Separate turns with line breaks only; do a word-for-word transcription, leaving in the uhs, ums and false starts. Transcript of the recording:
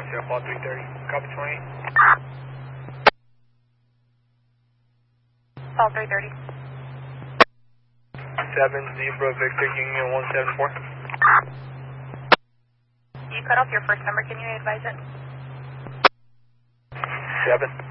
Airport three thirty, copy twenty-eight.
Fall three thirty.
seven Zebra Victor Union one seven four.
You cut off your first number, can you advise it?
seven.